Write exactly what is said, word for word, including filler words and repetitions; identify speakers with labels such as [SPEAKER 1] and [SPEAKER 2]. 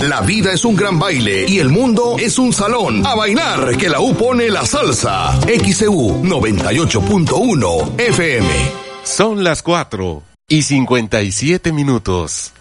[SPEAKER 1] La vida es un gran baile y el mundo es un salón. A bailar, que la U pone la salsa. X E U noventa y ocho punto uno F M.
[SPEAKER 2] Son las cuatro y cincuenta y siete minutos.